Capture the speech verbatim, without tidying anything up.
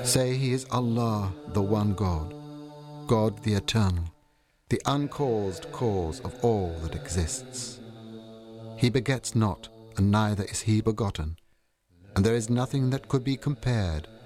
Say he is Allah, the one God, God the Eternal, the uncaused cause of all that exists. He begets not, and neither is he begotten, and there is nothing that could be compared